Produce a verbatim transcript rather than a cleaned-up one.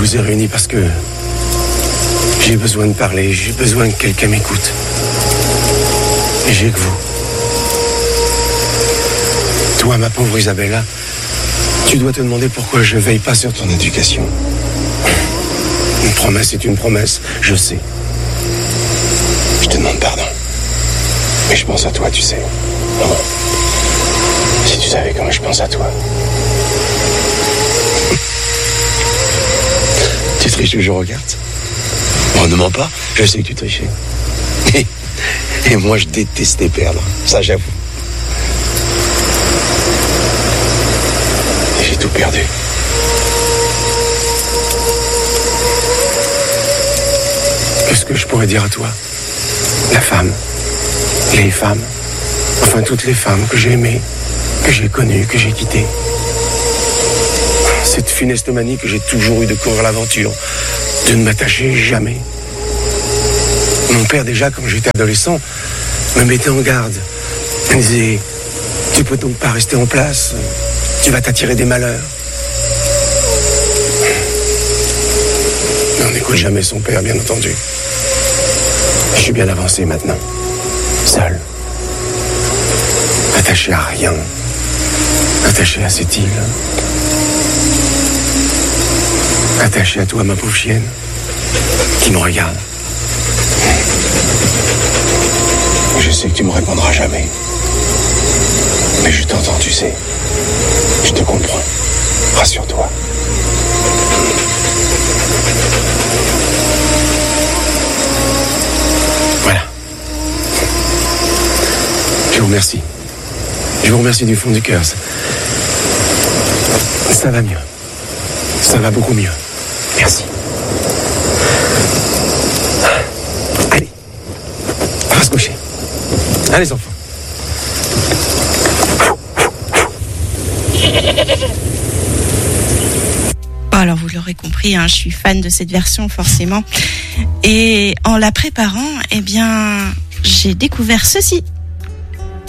vous ai réunis parce que j'ai besoin de parler, j'ai besoin que quelqu'un m'écoute. Et j'ai que vous. Toi, ma pauvre Isabella, tu dois te demander pourquoi je veille pas sur ton éducation. Une promesse est une promesse, je sais. Je te demande pardon. Mais je pense à toi, tu sais. Oh. Si tu savais comment je pense à toi. Tu triches toujours aux cartes? Bon, ne mens pas, je sais que tu trichais. Et, et moi, je détestais perdre, ça j'avoue. Et j'ai tout perdu. Qu'est-ce que je pourrais dire à toi? La femme, les femmes, enfin toutes les femmes que j'ai aimées, que j'ai connues, que j'ai quittées. Cette funeste manie que j'ai toujours eue de courir l'aventure, de ne m'attacher jamais. Mon père, déjà, quand j'étais adolescent, me mettait en garde. Il me disait, tu peux donc pas rester en place, tu vas t'attirer des malheurs. Mais on n'écoute jamais son père, bien entendu. Je suis bien avancé maintenant, seul, attaché à rien, attaché à cette île, attaché à toi, ma pauvre chienne, qui me regarde. Je sais que tu me répondras jamais, mais je t'entends, tu sais, je te comprends, rassure-toi. Voilà. Je vous remercie. Je vous remercie du fond du cœur. Ça, ça va mieux. Ça va beaucoup mieux. Merci. Allez. On va se coucher. Allez, enfants. Alors vous l'aurez compris, hein, je suis fan de cette version forcément. Et en la préparant, eh bien, j'ai découvert ceci.